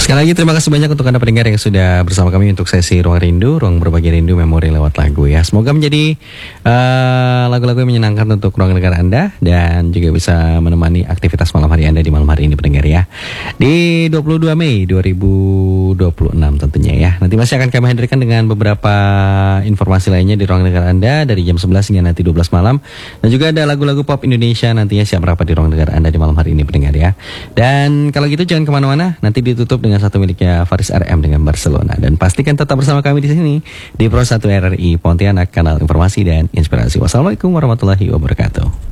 Sekali lagi terima kasih banyak untuk Anda pendengar yang sudah bersama kami untuk sesi Ruang Rindu, Ruang Berbagi Rindu Memori lewat lagu ya. Semoga menjadi lagu-lagu yang menyenangkan untuk ruang dengar Anda dan juga bisa menemani aktivitas malam hari Anda di malam hari ini pendengar ya. Di 22 Mei 2026 tentunya ya. Nanti masih akan kami hadirkan dengan beberapa informasi lainnya di ruang dengar Anda dari jam 11 hingga nanti 12 malam. Dan juga ada lagu-lagu pop Indonesia nantinya siap merapat di ruang dengar Anda di malam hari ini pendengar ya. Dan kalau gitu jangan kemana-mana, nanti ditutup dengan satu miliknya Faris RM dengan Barcelona. Dan pastikan tetap bersama kami di sini di Pro 1 RRI Pontianak, kanal informasi dan inspirasi. Wassalamualaikum warahmatullahi wabarakatuh.